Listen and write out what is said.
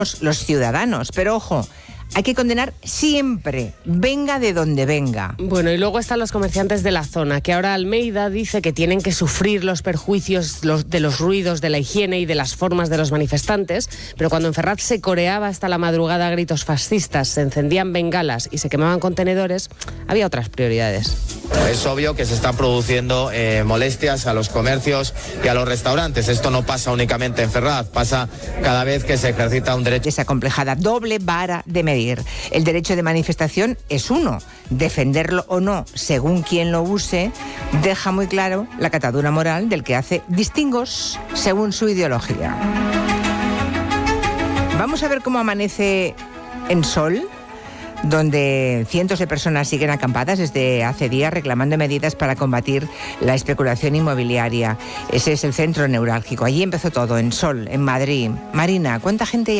los ciudadanos. Pero ojo, hay que condenar siempre, venga de donde venga. Bueno, y luego están los comerciantes de la zona, que ahora Almeida dice que tienen que sufrir los perjuicios de los ruidos, de la higiene y de las formas de los manifestantes, pero cuando en Ferraz se coreaba hasta la madrugada a gritos fascistas, se encendían bengalas y se quemaban contenedores, había otras prioridades. Es obvio que se están produciendo molestias a los comercios y a los restaurantes. Esto no pasa únicamente en Ferraz, pasa cada vez que se ejercita un derecho. Desacomplejada, doble vara de medir. El derecho de manifestación es uno. Defenderlo o no, según quien lo use, deja muy claro la catadura moral del que hace distingos según su ideología. Vamos a ver cómo amanece en Sol, donde cientos de personas siguen acampadas desde hace días reclamando medidas para combatir la especulación inmobiliaria. Ese es el centro neurálgico. Allí empezó todo, en Sol, en Madrid. Marina, ¿cuánta gente hay